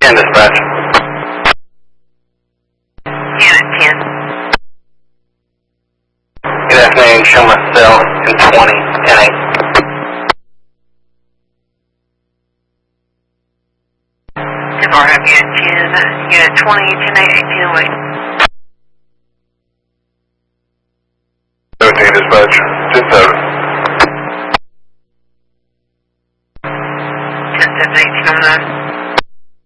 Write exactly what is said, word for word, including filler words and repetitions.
ten dispatch. Unit ten. Good afternoon, show myself in twenty, ten eight. F R have Unit ten, Unit twenty, ten eight, eighteen oh eight.